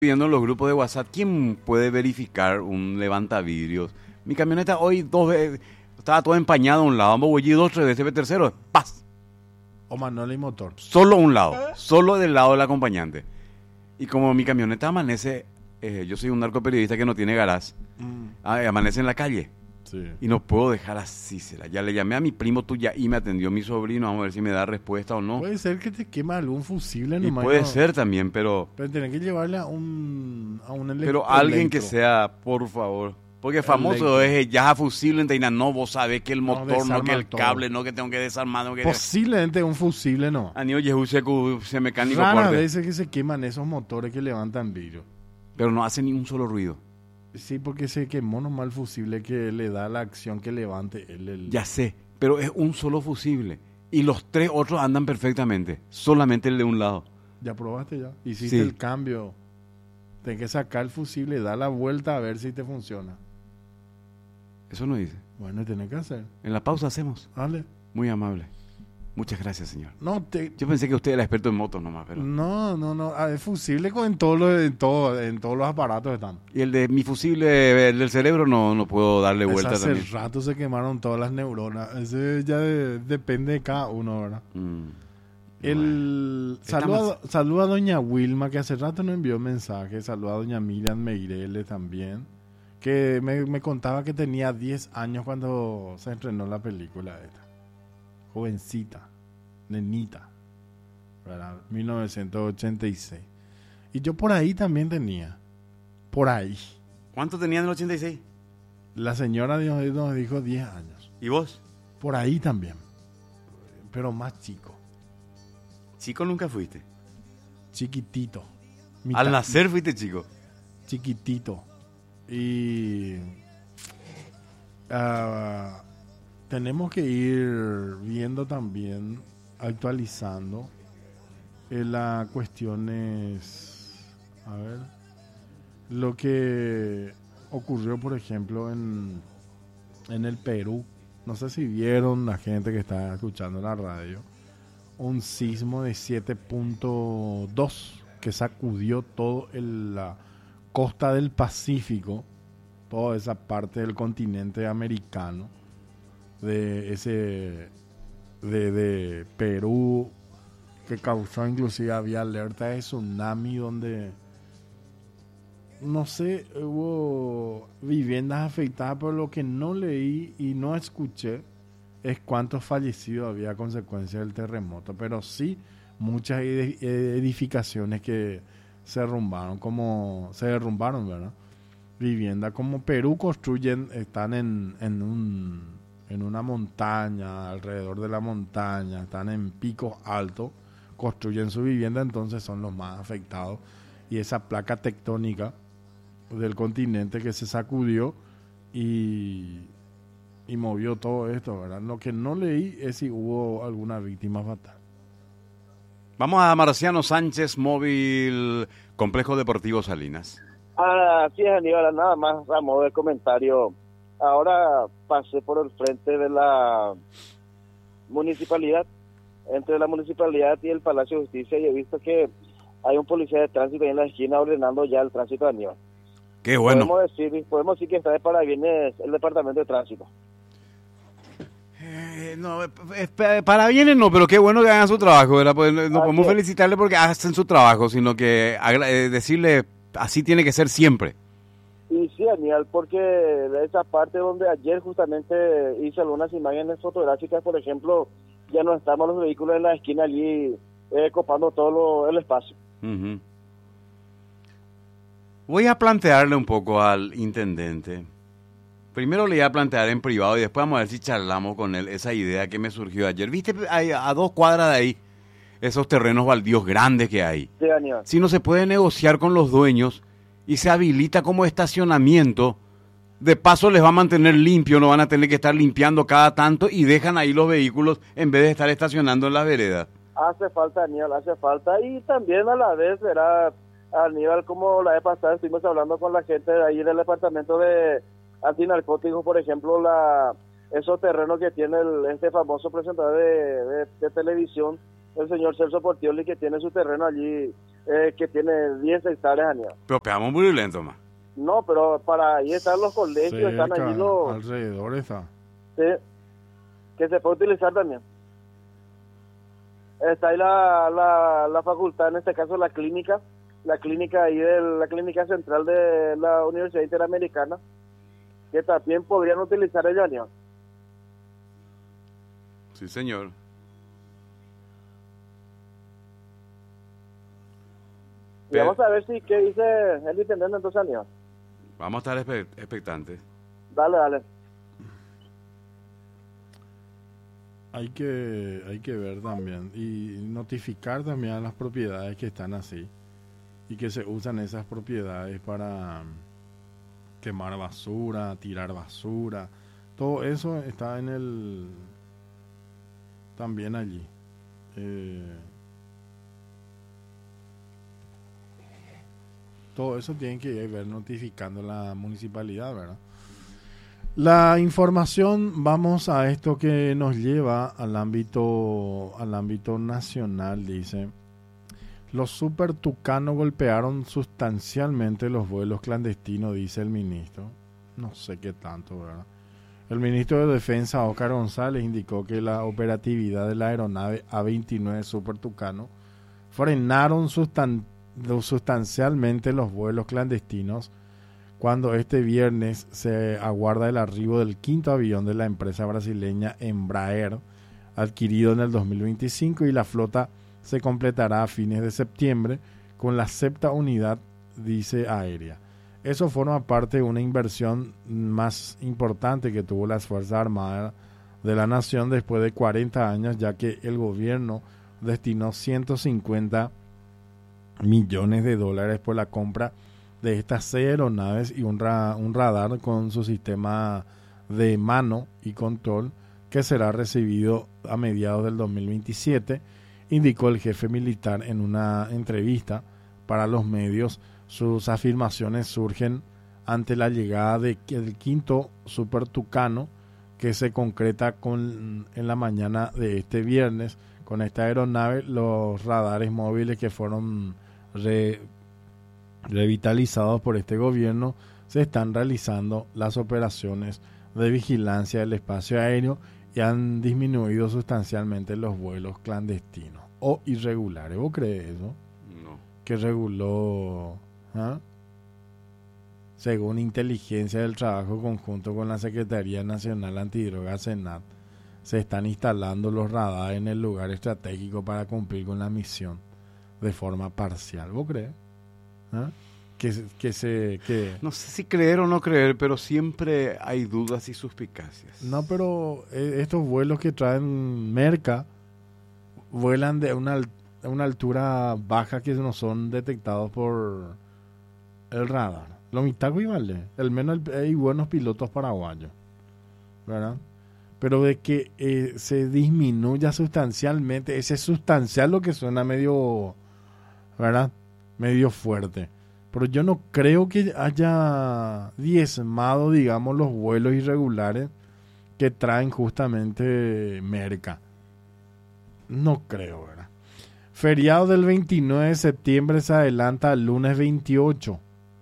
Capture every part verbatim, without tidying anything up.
Viendo en los grupos de WhatsApp, ¿quién puede verificar un levantavidrios? Mi camioneta hoy dos veces, estaba todo empañado a un lado, me voy dos, tres veces, tercero, ¡paz! O Manuel y motor. Solo un lado, solo del lado del acompañante. Y como mi camioneta amanece, eh, yo soy un narcoperiodista que no tiene garage, Mm, ah, amanece en la calle. sí. Y no puedo dejar así, será. Ya le llamé a mi primo tuya y me atendió mi sobrino, vamos a ver si me da respuesta o no. Puede ser que te quema algún fusible Y nomás. puede no- ser también, pero... Pero tenés que llevarle a un, a un elec- Pero alguien que electro. sea, por favor. Porque famoso Electro. es ya fusible en no, vos sabés que el No, motor, no, que desarma el todo. cable, no, que tengo que desarmar, no, que... Posiblemente un fusible no. Anio Yehuseku se mecánico Raras corte. veces que se queman esos motores que levantan vidrio. Pero no hace ni un solo ruido. Sí, porque se quemó nomás el fusible que le da la acción que levante él. El... Ya sé, pero es un solo fusible. Y los tres otros andan perfectamente. Solamente el de un lado. ¿Ya probaste ya? Hiciste Sí. el cambio. Tienes que sacar el fusible, dar la vuelta a ver si te funciona. Eso no dice. Bueno, tenés que hacer. En la pausa hacemos. Dale. Muy amable. Muchas gracias, señor. No, te... Yo pensé que usted era experto en motos nomás, pero... no, no, no. Ah, es fusible con en, todos los, en, todo, en todos los aparatos están. Y el de mi fusible, el del cerebro, no, no puedo darle Ese vuelta hace también. rato se quemaron todas las neuronas. Ese ya de- depende de cada uno, ¿verdad? Mm. El Está saluda, saluda a doña Wilma, que hace rato no envió mensaje. Saluda a doña Miriam Meireles también, que me, me contaba que tenía diez años cuando se estrenó la película esta. Jovencita, nenita, ¿verdad? mil novecientos ochenta y seis. Y yo por ahí también tenía. Por ahí. ¿Cuánto tenía en el ochenta y seis? La señora nos nos dijo diez años. ¿Y vos? Por ahí también. Pero más chico. Chico nunca fuiste. Chiquitito. Al Mitad- nacer fuiste chico. chiquitito. Y ah, tenemos que ir viendo también, actualizando eh, las cuestiones, a ver, lo que ocurrió, por ejemplo, en, en el Perú. No sé si vieron la gente que está escuchando la radio, un sismo de siete punto dos que sacudió toda la costa del Pacífico, toda esa parte del continente americano, de ese de, de Perú, que causó, inclusive había alerta de tsunami donde no sé, hubo viviendas afectadas, pero lo que no leí y no escuché es cuántos fallecidos había a consecuencia del terremoto, pero sí muchas ed- edificaciones que se derrumbaron, como se derrumbaron, ¿verdad? Viviendas como Perú construyen, están en, en un en una montaña, alrededor de la montaña, están en picos altos, construyen su vivienda, entonces son los más afectados. Y esa placa tectónica del continente que se sacudió y, y movió todo esto, ¿verdad? Lo que no leí es si hubo alguna víctima fatal. Vamos a Marciano Sánchez, móvil Complejo Deportivo Salinas. Ah, sí, Aníbal, nada más a modo de comentario. Ahora pasé por el frente de la municipalidad, entre la municipalidad y el Palacio de Justicia, y he visto que hay un policía de tránsito ahí en la esquina ordenando ya el tránsito de Aníbal. Qué bueno. Podemos decir, podemos decir que está de parabienes el departamento de tránsito. Eh, no, eh, eh, para bienes no, pero qué bueno que hagan su trabajo, ¿verdad? Pues no no Así podemos es. felicitarle porque hacen su trabajo, sino que agra- eh, decirle así tiene que ser siempre. Y sí, Aníbal, porque de esa parte donde ayer justamente hice algunas imágenes fotográficas, por ejemplo, ya no estamos los vehículos en la esquina allí eh, copando todo lo- el espacio. Ujú. Voy a plantearle un poco al intendente. Primero le voy a plantear en privado y después vamos a ver si charlamos con él esa idea que me surgió ayer. ¿Viste? Hay a dos cuadras de ahí esos terrenos baldíos grandes que hay. Sí, Aníbal. Si no se puede negociar con los dueños y se habilita como estacionamiento, de paso les va a mantener limpio, no van a tener que estar limpiando cada tanto y dejan ahí los vehículos en vez de estar estacionando en las veredas. Hace falta, Aníbal, hace falta. Y también a la vez, verá, Aníbal, como la vez pasada estuvimos hablando con la gente de ahí del departamento de antinarcóticos, por ejemplo, la esos terrenos que tiene el, este famoso presentador de, de, de televisión, el señor Celso Portioli, que tiene su terreno allí eh, que tiene diez hectáreas, Aníbal. Pero pegamos muy lento más. No, pero para ahí están los colegios, están Cerca, allí los... alrededor está. Sí, que se puede utilizar también. Está ahí la, la, la facultad, en este caso la clínica, la clínica ahí de la clínica central de la Universidad Interamericana, que también podrían utilizar el año. Sí, señor. Y vamos a ver si qué dice el intendente entonces, año. Vamos a estar espe- expectantes. Dale, dale. Hay que, hay que ver también y notificar también a las propiedades que están así y que se usan esas propiedades para quemar basura, tirar basura. Todo eso está en el... también allí. Eh, todo eso tienen que ir notificando la municipalidad, ¿verdad? La información, vamos a esto que nos lleva al ámbito al ámbito nacional, dice. Los super tucanos golpearon sustancialmente los vuelos clandestinos, dice el ministro. No sé qué tanto, ¿verdad? El ministro de Defensa, Óscar González, indicó que la operatividad de la aeronave A veintinueve Super Tucano frenaron sustan- sustancialmente los vuelos clandestinos cuando este viernes se aguarda el arribo del quinto avión de la empresa brasileña Embraer, adquirido en el dos mil veinticinco, y la flota se completará a fines de septiembre con la séptima unidad, dice aérea. Eso forma parte de una inversión más importante que tuvo las Fuerzas Armadas de la Nación después de cuarenta años, ya que el gobierno destinó ciento cincuenta millones de dólares por la compra de estas seis aeronaves y un, ra- un radar con su sistema de mano y control que será recibido a mediados del dos mil veintisiete, indicó el jefe militar en una entrevista para los medios. Sus afirmaciones surgen ante la llegada de, del quinto Super Tucano, que se concreta con, en la mañana de este viernes. Con esta aeronave, los radares móviles que fueron re, revitalizados por este gobierno, se están realizando las operaciones de vigilancia del espacio aéreo y han disminuido sustancialmente los vuelos clandestinos o irregulares. ¿Vos crees eso? No. Que reguló, ¿ah? Según inteligencia del trabajo conjunto con la Secretaría Nacional Antidrogas, Senat, se están instalando los radares en el lugar estratégico para cumplir con la misión de forma parcial. ¿Vos crees? ¿Ah? Que, que se que No sé si creer o no creer, pero siempre hay dudas y suspicacias. no, pero eh, estos vuelos que traen merca vuelan de una, al- a una altura baja que no son detectados por el radar. Lo mitad vale, al menos el- hay buenos pilotos paraguayos, ¿verdad? Pero de que eh, se disminuya sustancialmente, ese es sustancial lo que suena medio, ¿verdad? Medio fuerte. Pero yo no creo que haya diezmado, digamos, los vuelos irregulares que traen justamente merca. No creo, ¿verdad? Feriado del veintinueve de septiembre se adelanta al lunes veintiocho.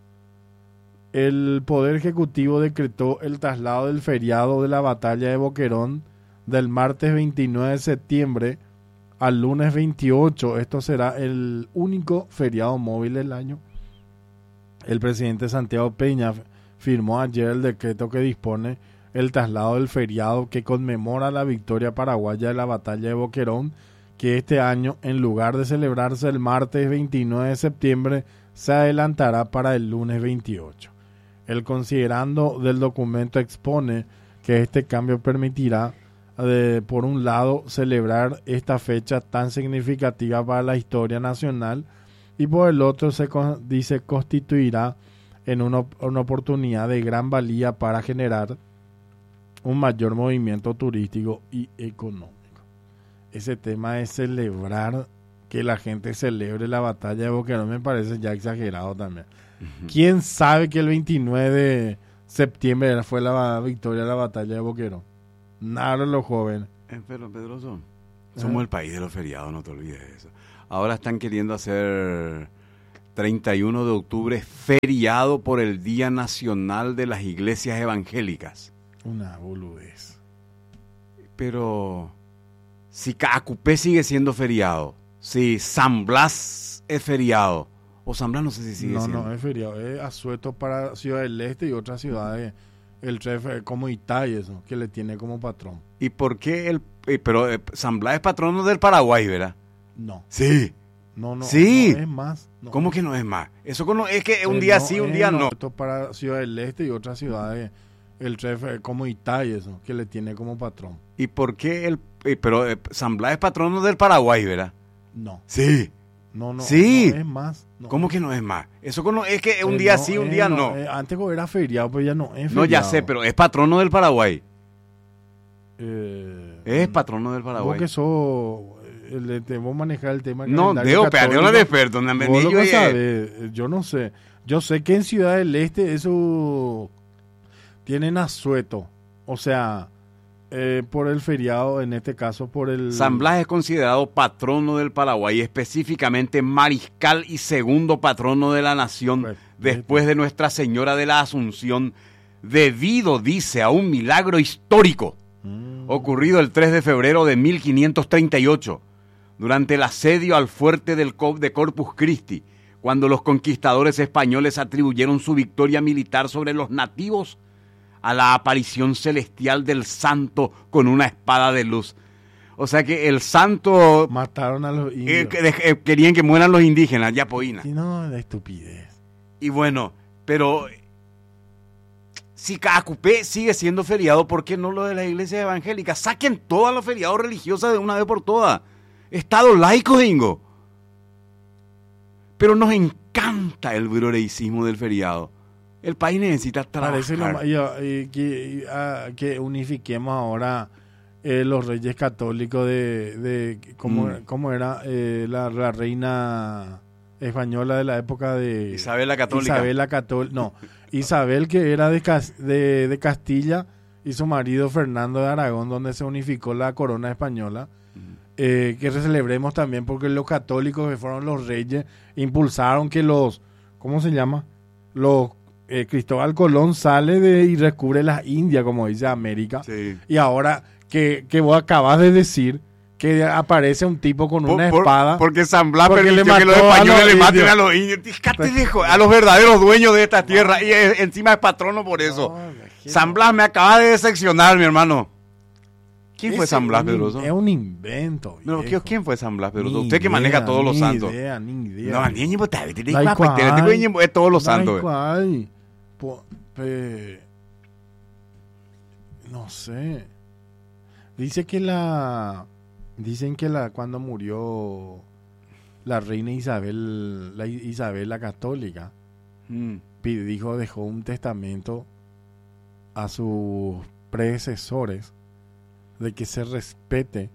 El Poder Ejecutivo decretó el traslado del feriado de la batalla de Boquerón del martes veintinueve de septiembre al lunes veintiocho. Esto será el único feriado móvil del año. El presidente Santiago Peña firmó ayer el decreto que dispone el traslado del feriado que conmemora la victoria paraguaya de la batalla de Boquerón, que este año, en lugar de celebrarse el martes veintinueve de septiembre, se adelantará para el lunes veintiocho. El considerando del documento expone que este cambio permitirá, de, por un lado, celebrar esta fecha tan significativa para la historia nacional, y por el otro se con, dice constituirá en una, una oportunidad de gran valía para generar un mayor movimiento turístico y económico. Ese tema de celebrar, que la gente celebre la batalla de Boquerón, me parece ya exagerado también. Uh-huh. ¿Quién sabe que el veintinueve de septiembre fue la victoria de la batalla de Boquerón? Nada, los jóvenes. Eh, pero Pedroso, somos ¿Eh? el país de los feriados, no te olvides de eso. Ahora están queriendo hacer treinta y uno de octubre es feriado por el Día Nacional de las Iglesias Evangélicas. Una boludez. Pero si Caacupé sigue siendo feriado, si San Blas es feriado, o San Blas no sé si sigue no, siendo. No, es feriado. Es asueto para Ciudad del Este y otras ciudades. El jefe, como Itá y eso, que le tiene como patrón. ¿Y por qué el... eh, pero eh, San Blas es patrono del Paraguay, ¿verdad? No. Sí. No, no, sí. no es más. No. ¿Cómo que no es más? Eso cono- es que un Eh, día no, sí, un es día no. asueto para Ciudad del Este y otras ciudades. El jefe, como Itá y eso, que le tiene como patrón. ¿Y por qué el... eh, pero eh, San Blas es patrono del Paraguay, ¿verdad? No. Sí. No, no, sí. no es más. No. ¿Cómo que no es más? Eso cono- es que un Eh, día no, sí, un eh, día no. eh, antes era feriado, pero ya no es feriado. No, ya sé, pero es patrono del Paraguay. Eh, Es patrono del Vos Paraguay. que sos... El de, te vos manejar el tema del No, calendario Deo, pero yo no católico, desperto. no me- vos lo yo- que eh, sabés, yo no sé. Yo sé que en Ciudad del Este eso tienen asueto. O sea, eh, por el feriado, en este caso por el... San Blas es considerado patrono del Paraguay, específicamente mariscal y segundo patrono de la nación, Pues, después de Nuestra Señora de la Asunción, debido, dice, a un milagro histórico Mm. ocurrido el tres de febrero de mil quinientos treinta y ocho, durante el asedio al fuerte del Co- de Corpus Christi, cuando los conquistadores españoles atribuyeron su victoria militar sobre los nativos a la aparición celestial del santo con una espada de luz. O sea que el santo... Mataron a los eh, indios. que- de- eh, querían que mueran los indígenas, ya poína. Sí, no, la estupidez. Y bueno, pero si Caacupé sigue siendo feriado, ¿por qué no lo de las iglesias evangélicas? Saquen todos los feriados religiosos de una vez por todas. Estado laico, Dingo. Pero nos encanta el broreicismo del feriado. El país necesita Parece lo trabajar. ma- y- y que, y, ah, que unifiquemos ahora eh, los reyes católicos de, de cómo, Mm. cómo era eh, la, la reina española de la época de Isabel la Católica. Isabel la Catól- no, Isabel, que era de, Cas- de, de Castilla, y su marido Fernando de Aragón, donde se unificó la corona española. Eh, que celebremos también porque los católicos que fueron los reyes impulsaron que los, ¿cómo se llama? Los eh, Cristóbal Colón sale de y descubre las Indias, como dice América. Sí. Y ahora que, que vos acabas de decir que aparece un tipo con Por- una por- espada. porque San Blas porque le permitió que los mató a españoles los le maten indios. a los indios. Fíjate, viejo, a los verdaderos dueños de esta tierra. Y eh, encima es patrono por eso. No, imagínate. San Blas me acaba de decepcionar, mi hermano. ¿Quién fue Ese San Blas es un- Pedroso? Es un invento. No, viejo. ¿quién fue San Blas Pedroso? Ni Usted que maneja idea, todos los ni santos. idea, ni idea. No, ni idea, te te- te- Dai te- te- te- te- todos los Dai santos. eh. cual. Po- pe- No sé. Dice que la... Dicen que la cuando murió la reina Isabel, la I- Isabel la Católica, Mm. pi- dijo, dejó un testamento a sus predecesores de que se respete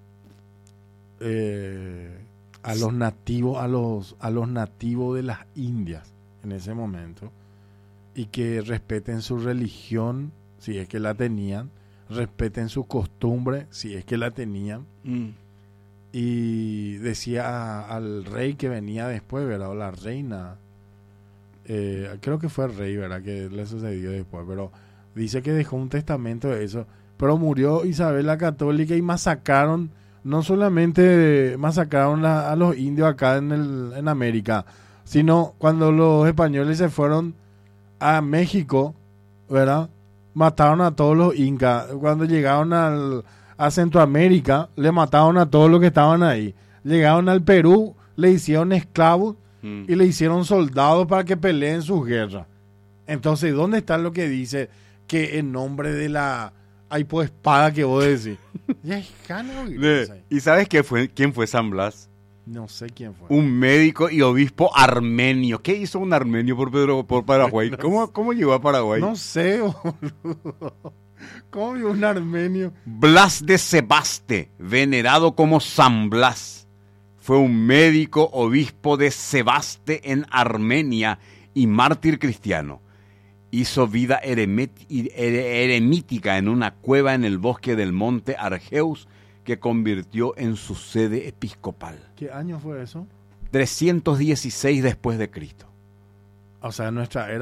eh, a los nativos, a los, a los nativos de las Indias en ese momento, y que respeten su religión si es que la tenían, respeten su costumbre si es que la tenían, Mm. y decía al rey que venía después, ¿verdad? O la reina, eh, creo que fue el rey, ¿verdad? Que le sucedió después, pero dice que dejó un testamento de eso, pero murió Isabel la Católica y masacraron, no solamente masacraron la- a los indios acá en, el, en América, sino cuando los españoles se fueron a México, ¿verdad? Mataron a todos los incas. Cuando llegaron al, a Centroamérica, le mataron a todos los que estaban ahí. Llegaron al Perú, le hicieron esclavos Mm. y le hicieron soldados para que peleen sus guerras. Entonces, ¿dónde está lo que dice que en nombre de la hay pues espada que vos decís? Ya es cano, De- ¿Y sabes qué fue, quién fue San Blas? no sé quién fue. Un médico y obispo armenio. ¿Qué hizo un armenio por, Pedro, por Paraguay? No ¿Cómo, ¿Cómo llegó a Paraguay? No sé, boludo. ¿Cómo vio un armenio? Blas de Sebaste, venerado como San Blas, fue un médico obispo de Sebaste en Armenia y mártir cristiano. Hizo vida eremet- ere- eremítica en una cueva en el bosque del monte Argeus, que convirtió en su sede episcopal. ¿Qué año fue eso? trescientos dieciséis después de Cristo. O sea, nuestra era